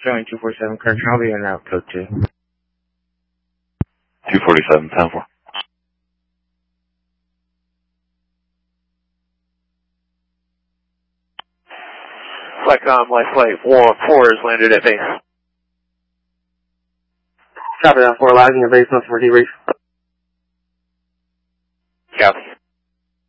Showing 247 Kirk, I'll be en route, code 2. 247, 10-4. Flightcom, Life Flight 4 is landed at base. Copy that, 4 logging at base, no 4 debrief.